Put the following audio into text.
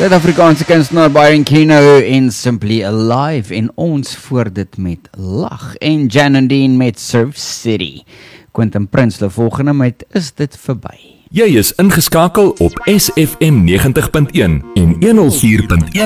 Suid-Afrikaanse kunstenaar Byron Keno en Simply Alive en ons voor dit met Lag en Jan and Dean met Surf City. Quentin Prinsloo volgende met Is dit verby? Jy is ingeskakel op SFM 90.1 en 104.1